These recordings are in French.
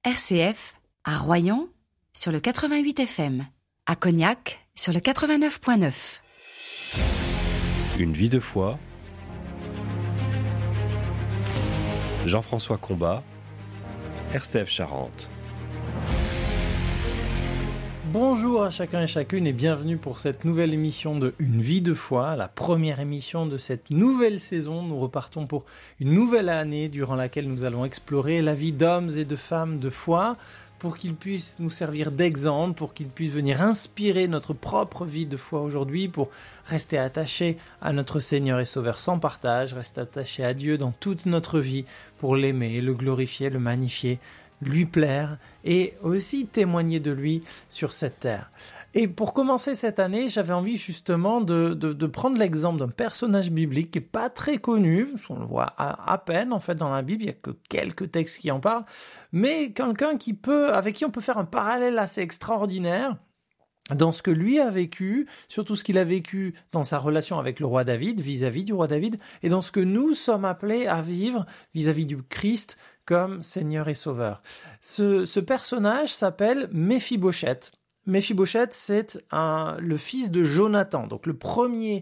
RCF, à Royan, sur le 88 FM, à Cognac, sur le 89.9. Une vie de foi. Jean-François Combat, RCF Charente. Bonjour à chacun et chacune et bienvenue pour cette nouvelle émission de Une vie de foi, la première émission de cette nouvelle saison. Nous repartons pour une nouvelle année durant laquelle nous allons explorer la vie d'hommes et de femmes de foi pour qu'ils puissent nous servir d'exemple, pour qu'ils puissent venir inspirer notre propre vie de foi aujourd'hui, pour rester attachés à notre Seigneur et Sauveur sans partage, rester attachés à Dieu dans toute notre vie pour l'aimer, le glorifier, le magnifier, lui plaire et aussi témoigner de lui sur cette terre. Et pour commencer cette année, j'avais envie justement de prendre l'exemple d'un personnage biblique qui n'est pas très connu, on le voit à peine en fait dans la Bible, il n'y a que quelques textes qui en parlent, mais quelqu'un avec qui on peut faire un parallèle assez extraordinaire dans ce que lui a vécu, surtout ce qu'il a vécu dans sa relation avec le roi David, vis-à-vis du roi David, et dans ce que nous sommes appelés à vivre vis-à-vis du Christ comme Seigneur et Sauveur. Ce personnage s'appelle Méphibosheth. Méphibosheth, c'est le fils de Jonathan. Donc le premier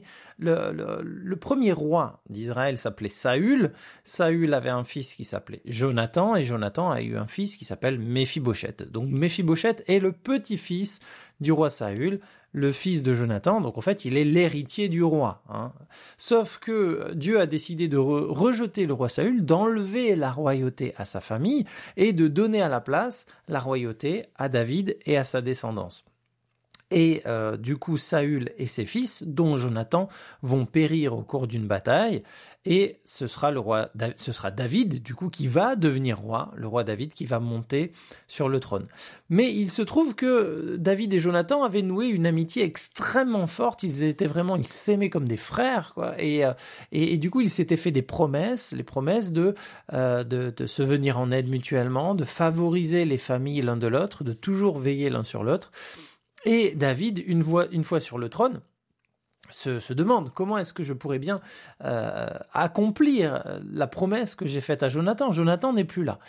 roi d'Israël s'appelait Saül. Saül avait un fils qui s'appelait Jonathan, et Jonathan a eu un fils qui s'appelle Méphibosheth. Donc Méphibosheth est le petit-fils du roi Saül, le fils de Jonathan, donc en fait il est l'héritier du roi. Sauf que Dieu a décidé de rejeter le roi Saül, d'enlever la royauté à sa famille et de donner à la place la royauté à David et à sa descendance. Et du coup, Saül et ses fils, dont Jonathan, vont périr au cours d'une bataille, et ce sera David, du coup, qui va devenir roi, le roi David, qui va monter sur le trône. Mais il se trouve que David et Jonathan avaient noué une amitié extrêmement forte, ils s'aimaient comme des frères, quoi, et du coup, ils s'étaient fait des promesses, les promesses de se venir en aide mutuellement, de favoriser les familles l'un de l'autre, de toujours veiller l'un sur l'autre. Et David, une fois sur le trône, se demande comment est-ce que je pourrais bien accomplir la promesse que j'ai faite à Jonathan. Jonathan n'est plus là.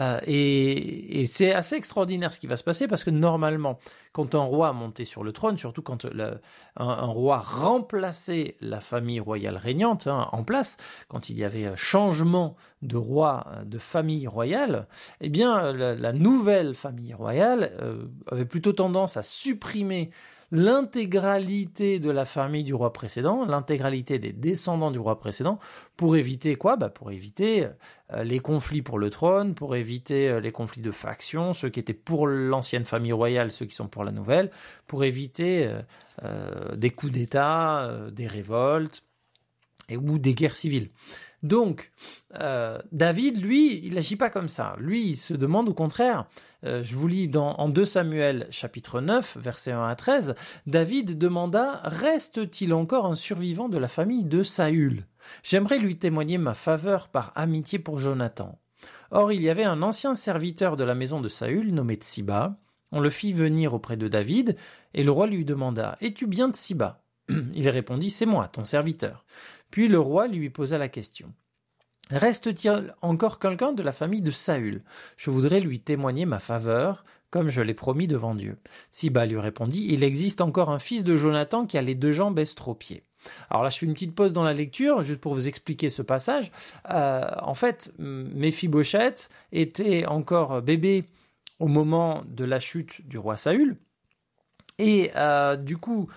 Et c'est assez extraordinaire ce qui va se passer parce que normalement, quand un roi montait sur le trône, surtout quand un roi remplaçait la famille royale régnante en place, quand il y avait changement de roi, de famille royale, eh bien la nouvelle famille royale avait plutôt tendance à supprimer l'intégralité de la famille du roi précédent, l'intégralité des descendants du roi précédent, pour éviter quoi ? Pour éviter les conflits pour le trône, pour éviter les conflits de factions, ceux qui étaient pour l'ancienne famille royale, ceux qui sont pour la nouvelle, pour éviter des coups d'État, des révoltes ou des guerres civiles. Donc, David, lui, il n'agit pas comme ça. Lui, il se demande au contraire, je vous lis en 2 Samuel chapitre 9, versets 1 à 13, David demanda « Reste-t-il encore un survivant de la famille de Saül ? J'aimerais lui témoigner ma faveur par amitié pour Jonathan. » Or, il y avait un ancien serviteur de la maison de Saül, nommé Tsiba. On le fit venir auprès de David, et le roi lui demanda « Es-tu bien Tsiba ?» Il répondit « C'est moi, ton serviteur. » Puis le roi lui posa la question. « Reste-t-il encore quelqu'un de la famille de Saül ? Je voudrais lui témoigner ma faveur, comme je l'ai promis devant Dieu. » Siba lui répondit. « Il existe encore un fils de Jonathan qui a les 2 jambes estropiées. » Alors là, je fais une petite pause dans la lecture, juste pour vous expliquer ce passage. En fait, Méphibosheth était encore bébé au moment de la chute du roi Saül. Et du coup,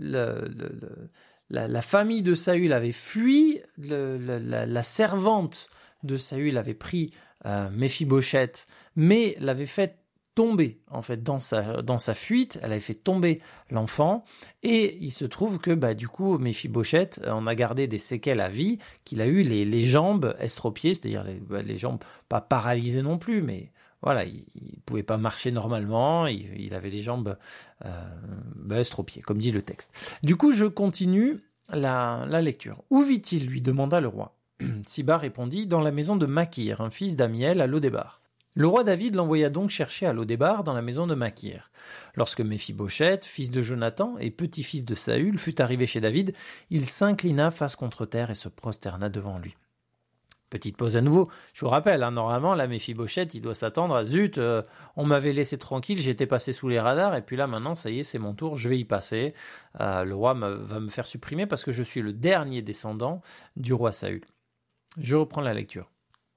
la famille de Saül avait fui, la servante de Saül avait pris Méphibosheth, mais l'avait fait tomber en fait dans sa fuite, elle avait fait tomber l'enfant, et il se trouve que du coup Méphibosheth en a gardé des séquelles à vie, qu'il a eu les jambes estropiées, c'est-à-dire les jambes pas paralysées non plus, mais voilà, il pouvait pas marcher normalement, il avait les jambes estropiées, comme dit le texte. Du coup, je continue la lecture. « Où vit-il » lui demanda le roi. Tsiba répondit « Dans la maison de Makir, un fils d'Amiel à Lodébar. » Le roi David l'envoya donc chercher à Lodébar dans la maison de Makir. Lorsque Méphibosheth, fils de Jonathan et petit-fils de Saül, fut arrivé chez David, il s'inclina face contre terre et se prosterna devant lui. Petite pause à nouveau. Je vous rappelle, normalement, la Méphibosheth, il doit s'attendre à zut, on m'avait laissé tranquille, j'étais passé sous les radars, et puis là, maintenant, ça y est, c'est mon tour, je vais y passer. Le roi va me faire supprimer parce que je suis le dernier descendant du roi Saül. Je reprends la lecture.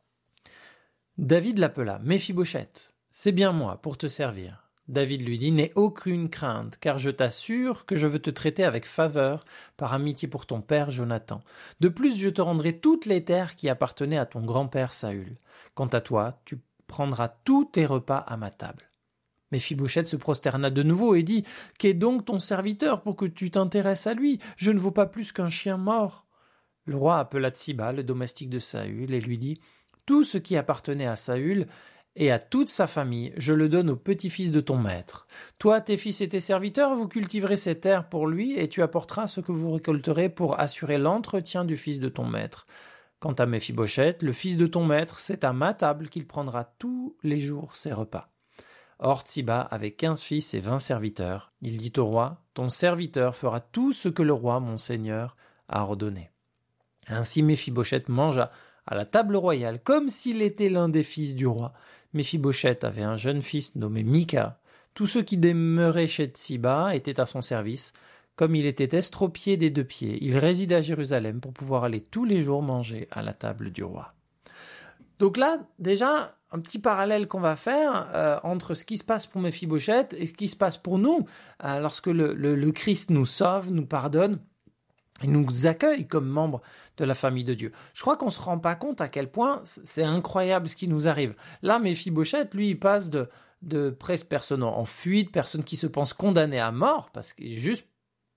David l'appela. Méphibosheth, c'est bien moi, pour te servir. David lui dit, n'aie aucune crainte, car je t'assure que je veux te traiter avec faveur, par amitié pour ton père Jonathan. De plus, je te rendrai toutes les terres qui appartenaient à ton grand-père Saül. Quant à toi, tu prendras tous tes repas à ma table. Méphibosheth se prosterna de nouveau et dit, qu'est donc ton serviteur pour que tu t'intéresses à lui? Je ne vaux pas plus qu'un chien mort. Le roi appela Tsiba, le domestique de Saül, et lui dit, tout ce qui appartenait à Saül et à toute sa famille, je le donne au petit-fils de ton maître. Toi, tes fils et tes serviteurs, vous cultiverez ces terres pour lui, et tu apporteras ce que vous récolterez pour assurer l'entretien du fils de ton maître. Quant à Méphibosheth, le fils de ton maître, c'est à ma table qu'il prendra tous les jours ses repas. Or Tsiba avait 15 fils et 20 serviteurs. Il dit au roi, ton serviteur fera tout ce que le roi, mon seigneur, a ordonné. Ainsi Méphibosheth mangea à la table royale, comme s'il était l'un des fils du roi. Méphibosheth avait un jeune fils nommé Mika. Tous ceux qui demeuraient chez Tsiba étaient à son service. Comme il était estropié des 2 pieds, il résidait à Jérusalem pour pouvoir aller tous les jours manger à la table du roi. Donc là, déjà, un petit parallèle qu'on va faire entre ce qui se passe pour Méphibosheth et ce qui se passe pour nous lorsque le Christ nous sauve, nous pardonne, il nous accueille comme membres de la famille de Dieu. Je crois qu'on ne se rend pas compte à quel point c'est incroyable ce qui nous arrive. Là, Méphibosheth, lui, il passe de presque personne en fuite, personne qui se pense condamné à mort, parce que juste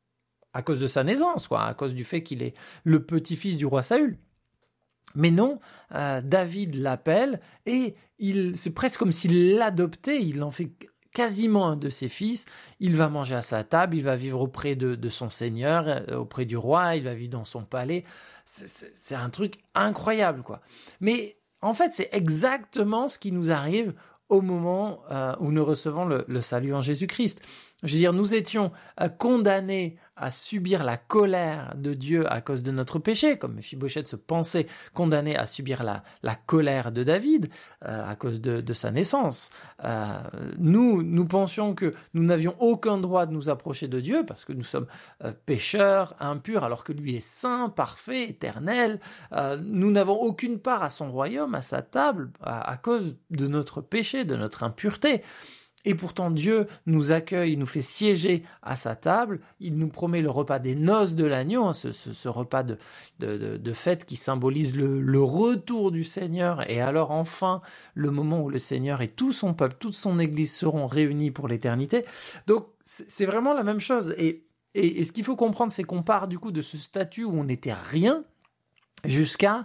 à cause de sa naissance, à cause du fait qu'il est le petit-fils du roi Saül. Mais non, David l'appelle et c'est presque comme s'il l'adoptait, il en fait quasiment un de ses fils, il va manger à sa table, il va vivre auprès de son seigneur, auprès du roi, il va vivre dans son palais. C'est un truc incroyable, quoi. Mais en fait, c'est exactement ce qui nous arrive au moment où nous recevons le salut en Jésus-Christ. Je veux dire, nous étions condamnés à subir la colère de Dieu à cause de notre péché, comme Méphibosheth se pensait condamné à subir la colère de David à cause de sa naissance. Nous pensions que nous n'avions aucun droit de nous approcher de Dieu parce que nous sommes pécheurs, impurs, alors que lui est saint, parfait, éternel. Nous n'avons aucune part à son royaume, à sa table, à cause de notre péché, de notre impureté. Et pourtant Dieu nous accueille, il nous fait siéger à sa table, il nous promet le repas des noces de l'agneau, ce repas de fête qui symbolise le retour du Seigneur, et alors enfin le moment où le Seigneur et tout son peuple, toute son Église seront réunis pour l'éternité. Donc c'est vraiment la même chose, et ce qu'il faut comprendre, c'est qu'on part du coup de ce statut où on n'était rien, jusqu'à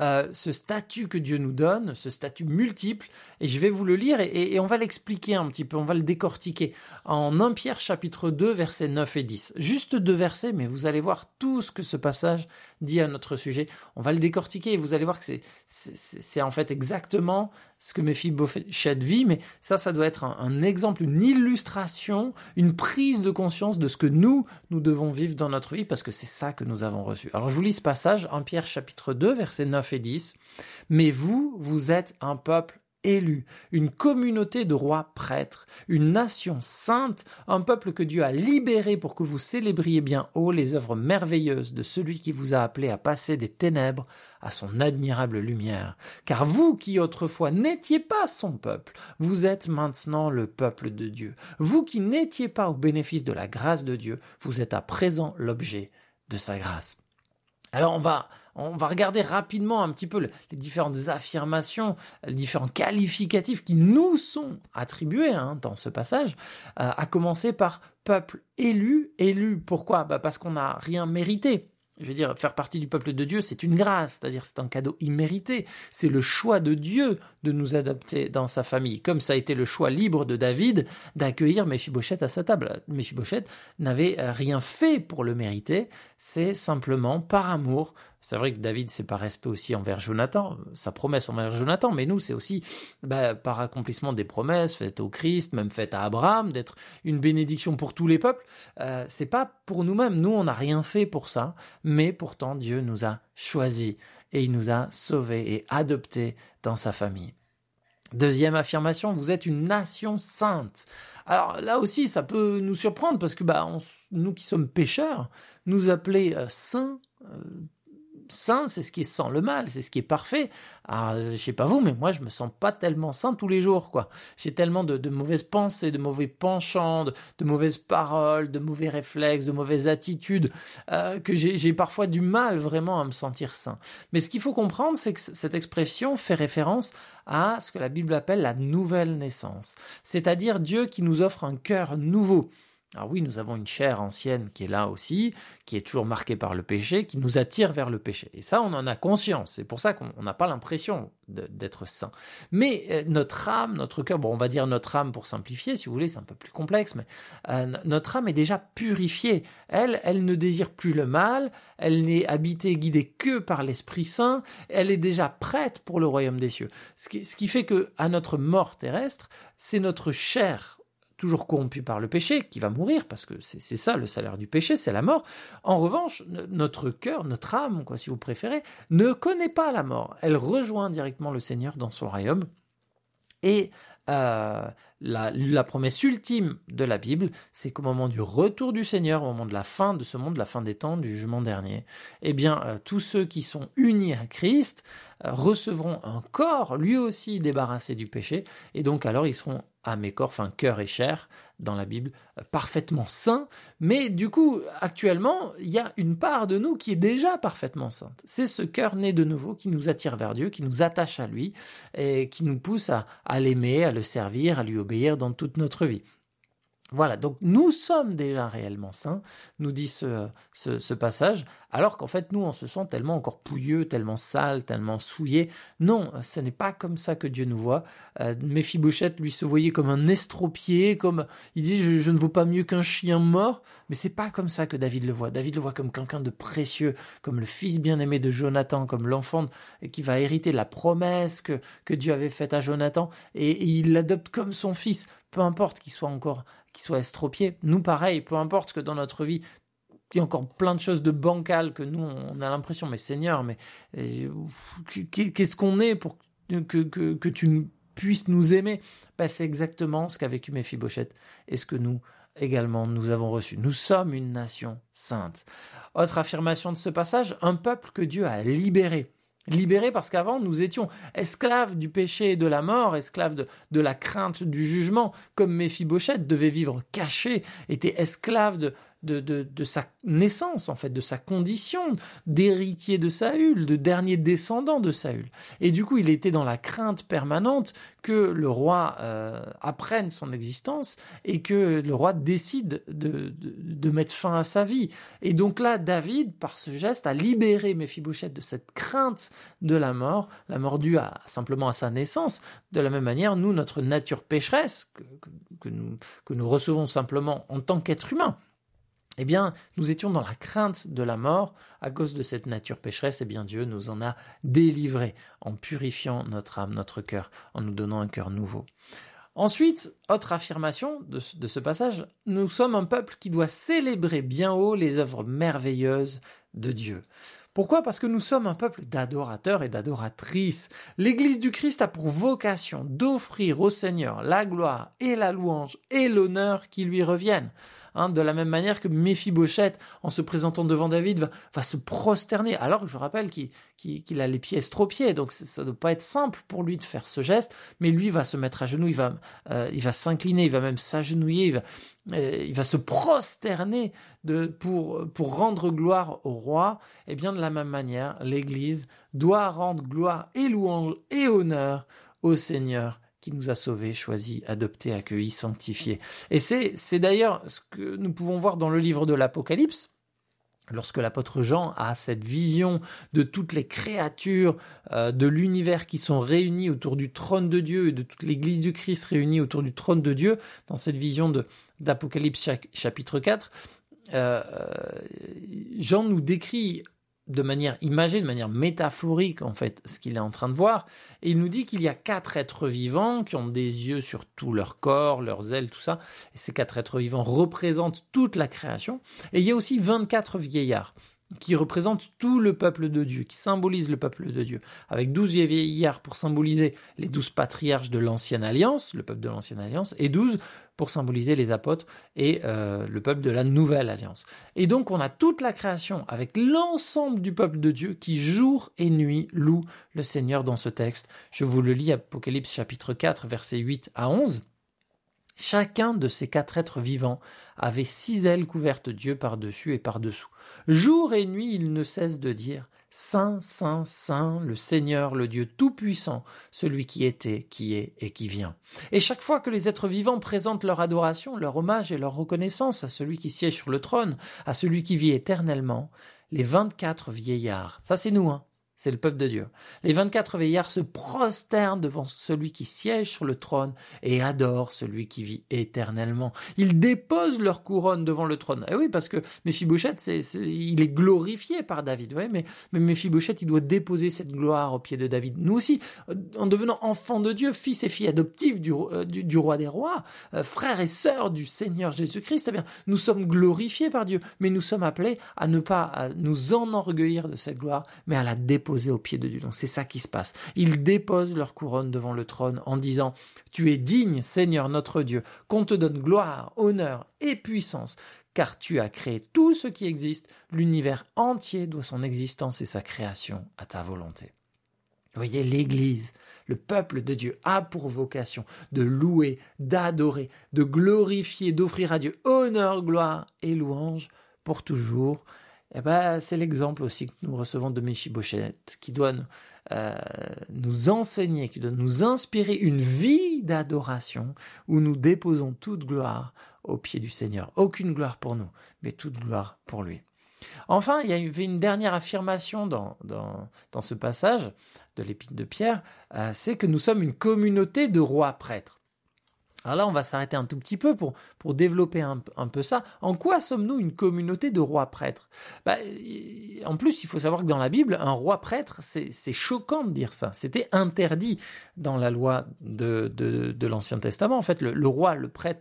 ce statut que Dieu nous donne, ce statut multiple, et je vais vous le lire et on va l'expliquer un petit peu, on va le décortiquer en 1 Pierre chapitre 2 versets 9 et 10. Juste 2 versets, mais vous allez voir tout ce que ce passage dit à notre sujet. On va le décortiquer et vous allez voir que c'est en fait exactement ce que Méphibosheth vit, mais ça doit être un exemple, une illustration, une prise de conscience de ce que nous devons vivre dans notre vie, parce que c'est ça que nous avons reçu. Alors je vous lis ce passage, 1 Pierre chapitre 2 versets 9 et 10. Mais vous êtes un peuple élu, une communauté de rois prêtres, une nation sainte, un peuple que Dieu a libéré pour que vous célébriez bien haut les œuvres merveilleuses de celui qui vous a appelé à passer des ténèbres à son admirable lumière. Car vous qui autrefois n'étiez pas son peuple, vous êtes maintenant le peuple de Dieu. Vous qui n'étiez pas au bénéfice de la grâce de Dieu, vous êtes à présent l'objet de sa grâce. Alors on va regarder rapidement un petit peu les différentes affirmations, les différents qualificatifs qui nous sont attribués dans ce passage, à commencer par peuple élu. Élu, pourquoi ? Parce qu'on n'a rien mérité. Je veux dire, faire partie du peuple de Dieu, c'est une grâce, c'est-à-dire c'est un cadeau immérité. C'est le choix de Dieu de nous adopter dans sa famille, comme ça a été le choix libre de David d'accueillir Méphibosheth à sa table. Méphibosheth n'avait rien fait pour le mériter, c'est simplement par amour. C'est vrai que David, c'est par respect aussi envers Jonathan, sa promesse envers Jonathan, mais nous, c'est aussi par accomplissement des promesses faites au Christ, même faites à Abraham, d'être une bénédiction pour tous les peuples. C'est pas pour nous-mêmes, nous, on n'a rien fait pour ça, mais pourtant, Dieu nous a choisis. et il nous a sauvés et adoptés dans sa famille. Deuxième affirmation, vous êtes une nation sainte. Alors là aussi, ça peut nous surprendre parce que nous qui sommes pécheurs, nous appeler saints, saint, c'est ce qui est sans le mal, c'est ce qui est parfait. Alors, je sais pas vous, mais moi, je me sens pas tellement saint tous les jours, quoi. J'ai tellement de mauvaises pensées, de mauvais penchants, de mauvaises paroles, de mauvais réflexes, de mauvaises attitudes, que j'ai parfois du mal vraiment à me sentir saint. Mais ce qu'il faut comprendre, c'est que cette expression fait référence à ce que la Bible appelle la nouvelle naissance. C'est-à-dire Dieu qui nous offre un cœur nouveau. Alors oui, nous avons une chair ancienne qui est là aussi, qui est toujours marquée par le péché, qui nous attire vers le péché. Et ça, on en a conscience. C'est pour ça qu'on n'a pas l'impression d'être saint. Mais notre âme, notre cœur, on va dire notre âme pour simplifier, si vous voulez, c'est un peu plus complexe, mais notre âme est déjà purifiée. Elle ne désire plus le mal, elle n'est habitée et guidée que par l'Esprit Saint, elle est déjà prête pour le royaume des cieux. Ce qui fait que à notre mort terrestre, c'est notre chair toujours corrompu par le péché, qui va mourir, parce que c'est ça le salaire du péché, c'est la mort. En revanche, notre cœur, notre âme, si vous préférez, ne connaît pas la mort. Elle rejoint directement le Seigneur dans son royaume. Et la promesse ultime de la Bible, c'est qu'au moment du retour du Seigneur, au moment de la fin de ce monde, la fin des temps, du jugement dernier, tous ceux qui sont unis à Christ recevront un corps, lui aussi débarrassé du péché, et donc alors ils seront âme et corps, cœur et chair, dans la Bible, parfaitement saints, mais du coup, actuellement, il y a une part de nous qui est déjà parfaitement sainte. C'est ce cœur né de nouveau qui nous attire vers Dieu, qui nous attache à lui, et qui nous pousse à l'aimer, à le servir, à lui obéir dans toute notre vie. Voilà, donc nous sommes déjà réellement saints, nous dit ce passage, alors qu'en fait nous on se sent tellement encore pouilleux, tellement sale, tellement souillé. Non, ce n'est pas comme ça que Dieu nous voit. Méphibosheth lui se voyait comme un estropié, comme il dit je ne vaux pas mieux qu'un chien mort, mais c'est pas comme ça que David le voit. David le voit comme quelqu'un de précieux, comme le fils bien-aimé de Jonathan, comme l'enfant qui va hériter la promesse que Dieu avait faite à Jonathan, et il l'adopte comme son fils, peu importe qu'il soit estropié. Nous, pareil, peu importe que dans notre vie, il y a encore plein de choses de bancales que nous, on a l'impression, mais Seigneur, mais qu'est-ce qu'on est pour que tu puisses nous aimer? C'est exactement ce qu'a vécu Méphibosheth et ce que nous, également, nous avons reçu. Nous sommes une nation sainte. Autre affirmation de ce passage, un peuple que Dieu a libéré. Libérés parce qu'avant, nous étions esclaves du péché et de la mort, esclaves de la crainte du jugement, comme Méphibosheth devait vivre caché, était esclave de sa naissance, en fait, de sa condition d'héritier de Saül, de dernier descendant de Saül. Et du coup, il était dans la crainte permanente que le roi apprenne son existence et que le roi décide de mettre fin à sa vie. Et donc là, David, par ce geste, a libéré Méphibosheth de cette crainte de la mort due simplement à sa naissance. De la même manière, nous, notre nature pécheresse, que nous recevons simplement en tant qu'être humain, nous étions dans la crainte de la mort à cause de cette nature pécheresse. Dieu nous en a délivrés en purifiant notre âme, notre cœur, en nous donnant un cœur nouveau. Ensuite, autre affirmation de ce passage, nous sommes un peuple qui doit célébrer bien haut les œuvres merveilleuses de Dieu. Pourquoi ? Parce que nous sommes un peuple d'adorateurs et d'adoratrices. L'Église du Christ a pour vocation d'offrir au Seigneur la gloire et la louange et l'honneur qui lui reviennent. De la même manière que Méphibosheth, en se présentant devant David, va se prosterner, alors que je rappelle qu'il a les pieds estropiés, donc ça ne doit pas être simple pour lui de faire ce geste, mais lui va se mettre à genoux, il va s'incliner, il va même s'agenouiller, il va se prosterner pour rendre gloire au roi. De la même manière, l'Église doit rendre gloire et louange et honneur au Seigneur qui nous a sauvés, choisis, adoptés, accueillis, sanctifiés. Et c'est d'ailleurs ce que nous pouvons voir dans le livre de l'Apocalypse, lorsque l'apôtre Jean a cette vision de toutes les créatures de l'univers qui sont réunies autour du trône de Dieu et de toute l'Église du Christ réunie autour du trône de Dieu, dans cette vision d'Apocalypse chapitre 4, Jean nous décrit de manière imagée, de manière métaphorique, en fait, ce qu'il est en train de voir. Et il nous dit qu'il y a 4 êtres vivants qui ont des yeux sur tout leur corps, leurs ailes, tout ça. Et ces 4 êtres vivants représentent toute la création. Et il y a aussi 24 vieillards. qui représente tout le peuple de Dieu, qui symbolise le peuple de Dieu, avec 12 vieillards pour symboliser les 12 patriarches de l'Ancienne Alliance, le peuple de l'Ancienne Alliance, et 12 pour symboliser les apôtres et le peuple de la Nouvelle Alliance. Et donc on a toute la création avec l'ensemble du peuple de Dieu qui jour et nuit loue le Seigneur dans ce texte. Je vous le lis, Apocalypse chapitre 4, versets 8 à 11. Chacun de ces 4 êtres vivants avait 6 ailes couvertes Dieu par-dessus et par-dessous. Jour et nuit, ils ne cessent de dire « Saint, Saint, Saint, le Seigneur, le Dieu Tout-Puissant, celui qui était, qui est et qui vient. » Et chaque fois que les êtres vivants présentent leur adoration, leur hommage et leur reconnaissance à celui qui siège sur le trône, à celui qui vit éternellement, les 24 vieillards, ça c'est nous, c'est le peuple de Dieu. Les 24 vieillards se prosternent devant celui qui siège sur le trône et adorent celui qui vit éternellement. Ils déposent leur couronne devant le trône. Et oui, parce que Méphibosheth, il est glorifié par David. Ouais, mais Méphibosheth, il doit déposer cette gloire au pied de David. Nous aussi, en devenant enfants de Dieu, fils et filles adoptifs du roi des rois, frères et sœurs du Seigneur Jésus-Christ, eh bien, nous sommes glorifiés par Dieu. Mais nous sommes appelés à ne pas nous enorgueillir de cette gloire, mais à la déposer au pied de Dieu. Donc c'est ça qui se passe. Ils déposent leur couronne devant le trône en disant « Tu es digne, Seigneur notre Dieu, qu'on te donne gloire, honneur et puissance, car tu as créé tout ce qui existe. L'univers entier doit son existence et sa création à ta volonté. » Vous voyez, l'Église, le peuple de Dieu a pour vocation de louer, d'adorer, de glorifier, d'offrir à Dieu honneur, gloire et louange pour toujours. Eh ben, c'est l'exemple aussi que nous recevons de Méphibosheth, qui doit nous enseigner, qui doit nous inspirer une vie d'adoration où nous déposons toute gloire au pied du Seigneur. Aucune gloire pour nous, mais toute gloire pour lui. Enfin, il y avait une dernière affirmation dans ce passage de l'Épître de Pierre, c'est que nous sommes une communauté de rois prêtres. Alors là, on va s'arrêter un tout petit peu pour développer un peu ça. En quoi sommes-nous une communauté de rois prêtres ? En plus, il faut savoir que dans la Bible, un roi prêtre, c'est choquant de dire ça. C'était interdit dans la loi de l'Ancien Testament. En fait, le roi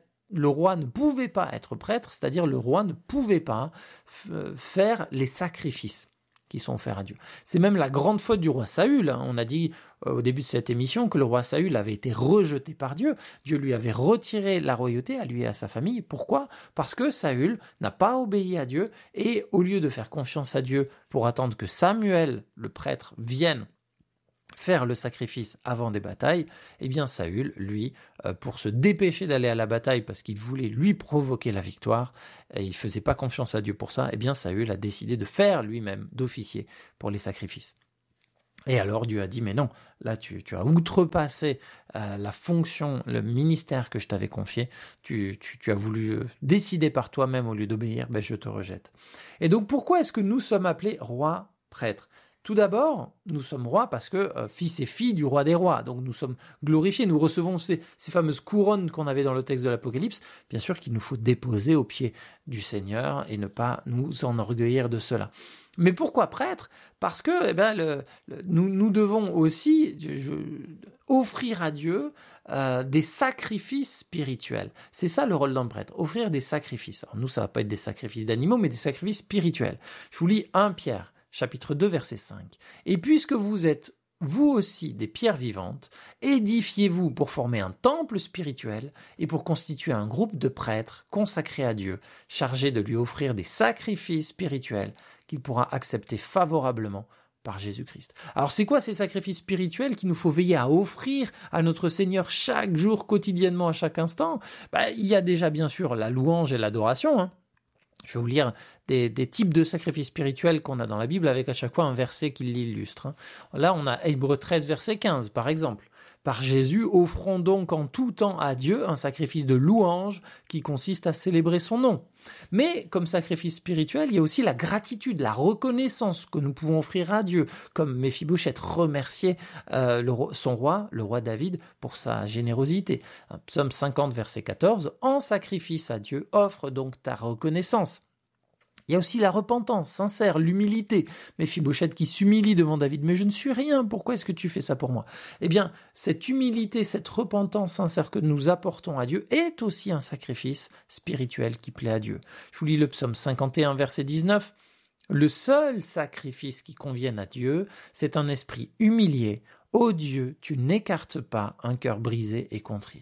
ne pouvait pas être prêtre, c'est-à-dire le roi ne pouvait pas faire les sacrifices qui sont offerts à Dieu. C'est même la grande faute du roi Saül. On a dit au début de cette émission que le roi Saül avait été rejeté par Dieu. Dieu lui avait retiré la royauté à lui et à sa famille. Pourquoi ? Parce que Saül n'a pas obéi à Dieu et au lieu de faire confiance à Dieu pour attendre que Samuel, le prêtre, vienne faire le sacrifice avant des batailles, eh bien Saül, lui, pour se dépêcher d'aller à la bataille parce qu'il voulait lui provoquer la victoire, et il ne faisait pas confiance à Dieu pour ça, eh bien Saül a décidé de faire lui-même d'officier pour les sacrifices. Et alors Dieu a dit, mais non, là tu as outrepassé la fonction, le ministère que je t'avais confié, tu as voulu décider par toi-même au lieu d'obéir, je te rejette. Et donc pourquoi est-ce que nous sommes appelés rois prêtres ? Tout d'abord, nous sommes rois parce que fils et filles du roi des rois, donc nous sommes glorifiés, nous recevons ces fameuses couronnes qu'on avait dans le texte de l'Apocalypse, bien sûr qu'il nous faut déposer au pied du Seigneur et ne pas nous enorgueillir de cela. Mais pourquoi prêtre ? Parce que nous devons aussi offrir à Dieu des sacrifices spirituels. C'est ça le rôle d'un prêtre, offrir des sacrifices. Alors nous, ça va pas être des sacrifices d'animaux, mais des sacrifices spirituels. Je vous lis 1 Pierre. Chapitre 2, verset 5. « Et puisque vous êtes, vous aussi, des pierres vivantes, édifiez-vous pour former un temple spirituel et pour constituer un groupe de prêtres consacrés à Dieu, chargés de lui offrir des sacrifices spirituels qu'il pourra accepter favorablement par Jésus-Christ. » Alors c'est quoi ces sacrifices spirituels qu'il nous faut veiller à offrir à notre Seigneur chaque jour, quotidiennement, à chaque instant ? Il y a déjà bien sûr la louange et l'adoration, Je vais vous lire des types de sacrifices spirituels qu'on a dans la Bible avec à chaque fois un verset qui l'illustre. Là, on a Hébreux 13, verset 15, par exemple. « Par Jésus, offrons donc en tout temps à Dieu un sacrifice de louange qui consiste à célébrer son nom. » Mais comme sacrifice spirituel, il y a aussi la gratitude, la reconnaissance que nous pouvons offrir à Dieu, comme Méphibosheth remerciait son roi, le roi David, pour sa générosité. Psaume 50, verset 14, « En sacrifice à Dieu, offre donc ta reconnaissance. » Il y a aussi la repentance sincère, l'humilité. Méphibosheth qui s'humilie devant David. « Mais je ne suis rien, pourquoi est-ce que tu fais ça pour moi ?» Eh bien, cette humilité, cette repentance sincère que nous apportons à Dieu est aussi un sacrifice spirituel qui plaît à Dieu. Je vous lis le psaume 51, verset 19. Le seul sacrifice qui convienne à Dieu, c'est un esprit humilié. Ô Dieu, tu n'écartes pas un cœur brisé et contrit.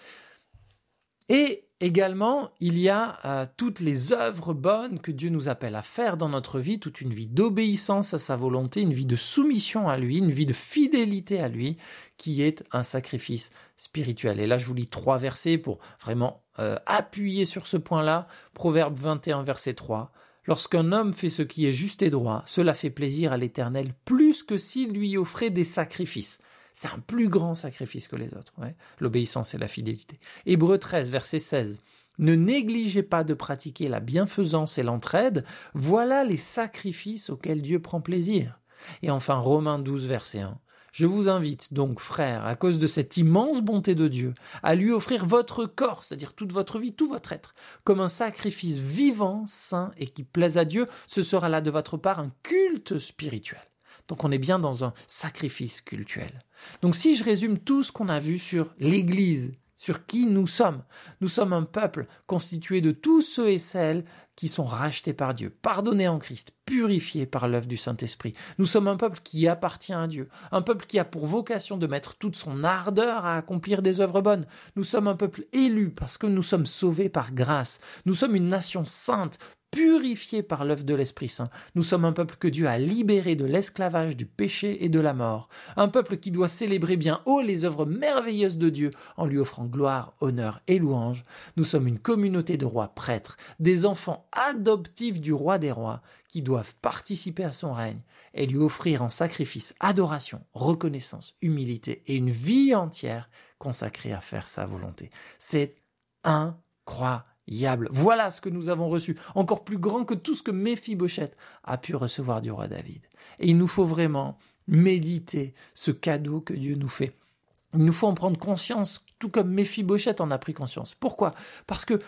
Et également, il y a toutes les œuvres bonnes que Dieu nous appelle à faire dans notre vie, toute une vie d'obéissance à sa volonté, une vie de soumission à lui, une vie de fidélité à lui, qui est un sacrifice spirituel. Et là, je vous lis 3 versets pour vraiment appuyer sur ce point-là. Proverbe 21, verset 3. Lorsqu'un homme fait ce qui est juste et droit, cela fait plaisir à l'Éternel plus que s'il lui offrait des sacrifices. C'est un plus grand sacrifice que les autres, ouais. L'obéissance et la fidélité. Hébreux 13, verset 16. Ne négligez pas de pratiquer la bienfaisance et l'entraide. Voilà les sacrifices auxquels Dieu prend plaisir. Et enfin, Romains 12, verset 1. Je vous invite donc, frères, à cause de cette immense bonté de Dieu, à lui offrir votre corps, c'est-à-dire toute votre vie, tout votre être, comme un sacrifice vivant, saint et qui plaise à Dieu. Ce sera là de votre part un culte spirituel. Donc on est bien dans un sacrifice cultuel. Donc si je résume tout ce qu'on a vu sur l'Église, sur qui nous sommes un peuple constitué de tous ceux et celles qui sont rachetés par Dieu, pardonnés en Christ, purifiés par l'œuvre du Saint-Esprit. Nous sommes un peuple qui appartient à Dieu, un peuple qui a pour vocation de mettre toute son ardeur à accomplir des œuvres bonnes. Nous sommes un peuple élu parce que nous sommes sauvés par grâce. Nous sommes une nation sainte, purifiés par l'œuvre de l'Esprit Saint. Nous sommes un peuple que Dieu a libéré de l'esclavage, du péché et de la mort. Un peuple qui doit célébrer bien haut les œuvres merveilleuses de Dieu en lui offrant gloire, honneur et louange. Nous sommes une communauté de rois prêtres, des enfants adoptifs du roi des rois qui doivent participer à son règne et lui offrir en sacrifice adoration, reconnaissance, humilité et une vie entière consacrée à faire sa volonté. C'est incroyable. Voilà ce que nous avons reçu, encore plus grand que tout ce que Méphibosheth a pu recevoir du roi David. Et il nous faut vraiment méditer ce cadeau que Dieu nous fait. Il nous faut en prendre conscience, tout comme Méphibosheth en a pris conscience. Pourquoi ? Parce que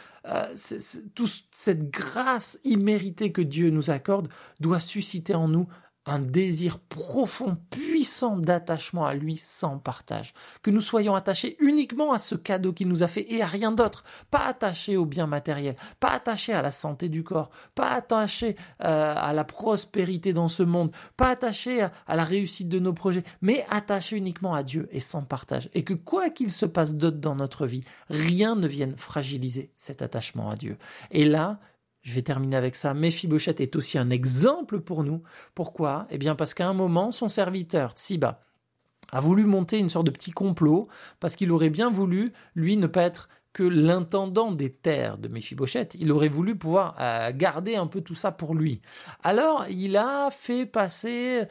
toute cette grâce imméritée que Dieu nous accorde doit susciter en nous un désir profond, puissant d'attachement à lui sans partage. Que nous soyons attachés uniquement à ce cadeau qu'il nous a fait et à rien d'autre. Pas attachés aux biens matériels, pas attachés à la santé du corps, pas attachés à la prospérité dans ce monde, pas attachés à la réussite de nos projets, mais attachés uniquement à Dieu et sans partage. Et que quoi qu'il se passe d'autre dans notre vie, rien ne vienne fragiliser cet attachement à Dieu. Et là, je vais terminer avec ça. Méphibosheth est aussi un exemple pour nous. Pourquoi ? Eh bien, parce qu'à un moment, son serviteur, Tsiba, a voulu monter une sorte de petit complot parce qu'il aurait bien voulu, lui, ne pas être que l'intendant des terres de Méphibosheth. Il aurait voulu pouvoir garder un peu tout ça pour lui. Alors, il a fait passer,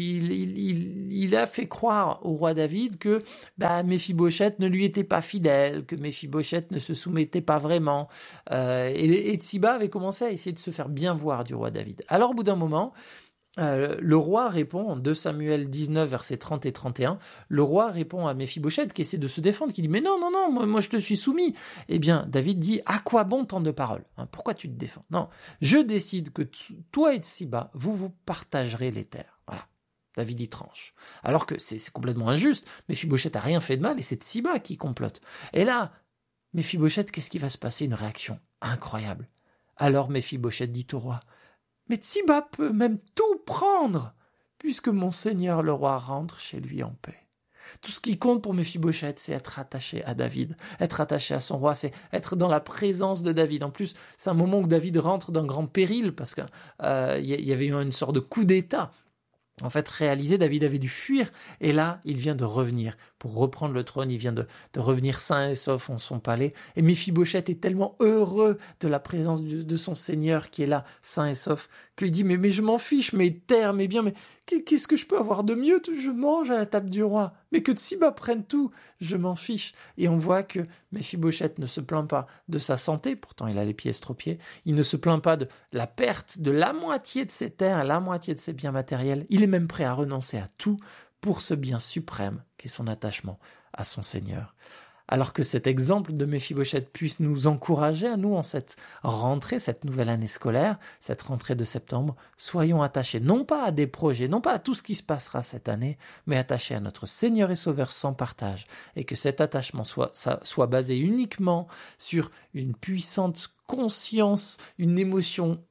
il a fait croire au roi David que Méphibosheth ne lui était pas fidèle, que Méphibosheth ne se soumettait pas vraiment. Et Tsiba avait commencé à essayer de se faire bien voir du roi David. Alors, au bout d'un moment, le roi répond, en 2 Samuel 19, versets 30 et 31, le roi répond à Méphibosheth qui essaie de se défendre, qui dit « Mais non, moi je te suis soumis !» Eh bien, David dit « À quoi bon tant de paroles ? Pourquoi tu te défends ? Non, je décide que toi et Tsiba, vous partagerez les terres. » Voilà. David y tranche. Alors que c'est complètement injuste, Méphibosheth n'a rien fait de mal et c'est Tsiba qui complote. Et là, Méphibosheth, qu'est-ce qui va se passer ? Une réaction incroyable. Alors Méphibosheth dit au roi: mais Tsiba peut même tout prendre, puisque mon seigneur le roi rentre chez lui en paix. Tout ce qui compte pour Méphibosheth, c'est être attaché à David, être attaché à son roi, c'est être dans la présence de David. En plus, c'est un moment où David rentre d'un grand péril, parce qu'il y avait eu une sorte de coup d'état. En fait, réalisé, David avait dû fuir, et là, il vient de revenir pour reprendre le trône, il vient de revenir sain et sauf en son palais, et Méphibosheth est tellement heureux de la présence de son Seigneur qui est là, sain et sauf, qu'il dit, mais je m'en fiche, mes terres, mes biens, mais qu'est-ce que je peux avoir de mieux ? Je mange à la table du roi, mais que Tsiba prenne tout, je m'en fiche. Et on voit que Méphibosheth ne se plaint pas de sa santé, pourtant il a les pieds estropiés, il ne se plaint pas de la perte de la moitié de ses terres, la moitié de ses biens matériels, il est même prêt à renoncer à tout pour ce bien suprême qu'est son attachement à son Seigneur. Alors que cet exemple de Méphibosheth puisse nous encourager à nous en cette rentrée, cette nouvelle année scolaire, cette rentrée de septembre, soyons attachés non pas à des projets, non pas à tout ce qui se passera cette année, mais attachés à notre Seigneur et Sauveur sans partage, et que cet attachement soit basé uniquement sur une puissante conscience, une émotion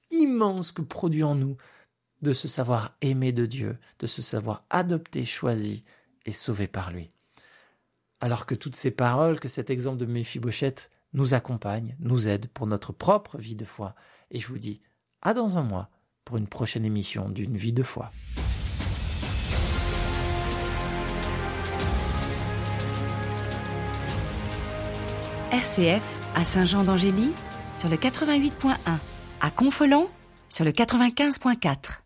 immense que produit en nous de se savoir aimé de Dieu, de se savoir adopté, choisi et sauvé par lui. Alors que toutes ces paroles, que cet exemple de Méphibosheth nous accompagnent, nous aident pour notre propre vie de foi. Et je vous dis à dans un mois pour une prochaine émission d'une vie de foi. RCF à Saint-Jean-d'Angély sur le 88.1, à Confolens sur le 95.4.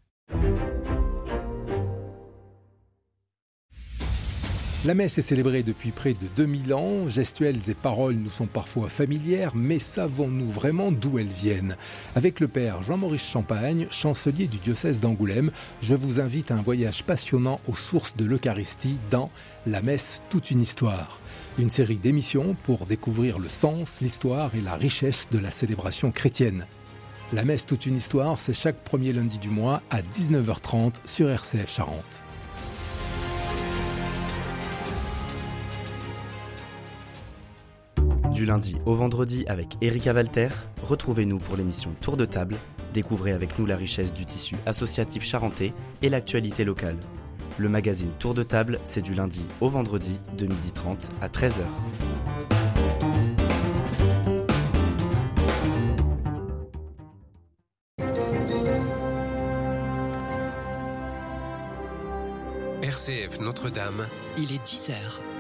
La messe est célébrée depuis près de 2000 ans, gestuelles et paroles nous sont parfois familières, mais savons-nous vraiment d'où elles viennent ? Avec le père Jean-Maurice Champagne, chancelier du diocèse d'Angoulême, je vous invite à un voyage passionnant aux sources de l'Eucharistie dans La messe, toute une histoire. Une série d'émissions pour découvrir le sens, l'histoire et la richesse de la célébration chrétienne. La messe, toute une histoire, c'est chaque premier lundi du mois à 19h30 sur RCF Charente. Du lundi au vendredi avec Erika Walter, retrouvez-nous pour l'émission Tour de table. Découvrez avec nous la richesse du tissu associatif charentais et l'actualité locale. Le magazine Tour de table, c'est du lundi au vendredi de 12h30 à 13h. RCF Notre-Dame, il est 10h.